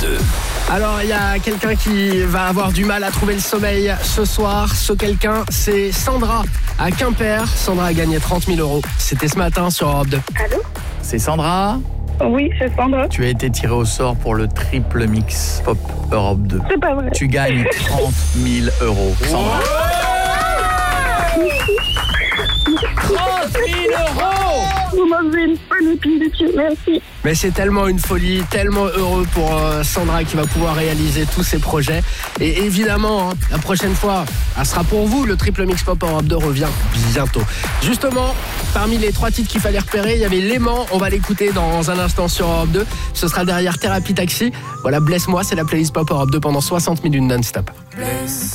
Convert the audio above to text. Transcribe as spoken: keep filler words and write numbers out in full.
deux. Alors, il y a quelqu'un qui va avoir du mal à trouver le sommeil ce soir. Ce quelqu'un, c'est Sandra à Quimper. Sandra a gagné trente mille euros. C'était ce matin sur Europe deux. Allô ? C'est Sandra ? Oui, c'est Sandra. Tu as été tirée au sort pour le triple mix Pop Europe deux. C'est pas vrai. Tu gagnes trente mille euros. Sandra. trente mille euros! Vous m'avez une bonne épine de pied, merci. Mais c'est tellement une folie, tellement heureux pour euh, Sandra qui va pouvoir réaliser tous ses projets. Et évidemment, hein, la prochaine fois, elle sera pour vous. Le triple mix Pop Europe deux revient bientôt. Justement, parmi les trois titres qu'il fallait repérer, il y avait L'aimant. On va l'écouter dans un instant sur Europe deux. Ce sera derrière Thérapie Taxi. Voilà, Blesse-moi, c'est la playlist Pop Europe deux pendant soixante minutes non-stop.